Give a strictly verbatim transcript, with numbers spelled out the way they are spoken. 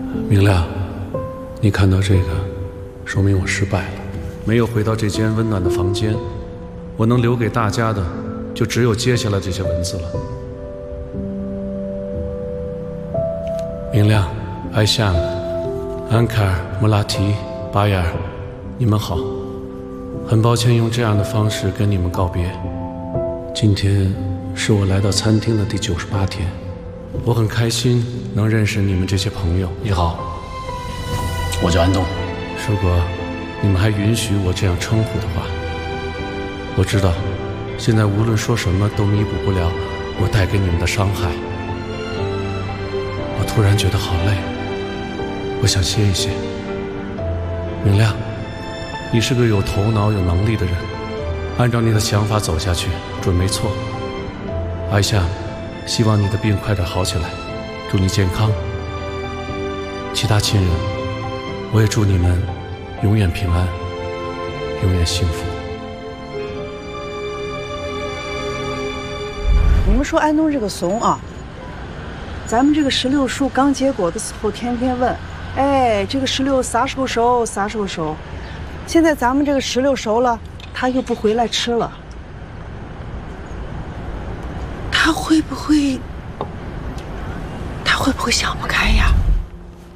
明亮，你看到这个，说明我失败了，没有回到这间温暖的房间。我能留给大家的，就只有接下来这些文字了。明亮、艾夏姆、安凯尔、穆拉提、巴雅尔，你们好。很抱歉用这样的方式跟你们告别。今天是我来到餐厅的第九十八天，我很开心能认识你们这些朋友。 你好，我叫安东。 如果你们还允许我这样称呼的话，我知道现在无论说什么都弥补不了我带给你们的伤害。我突然觉得好累，我想歇一歇。明亮，你是个有头脑有能力的人，按照你的想法走下去准没错。艾夏，希望你的病快点好起来，祝你健康。其他亲人，我也祝你们永远平安，永远幸福。 你们说安东这个怂啊，咱们这个石榴树刚结果的时候天天问，哎，这个石榴啥时候熟，啥时候熟。现在咱们这个石榴熟了，他又不回来吃了，他会不会他会不会想不开呀？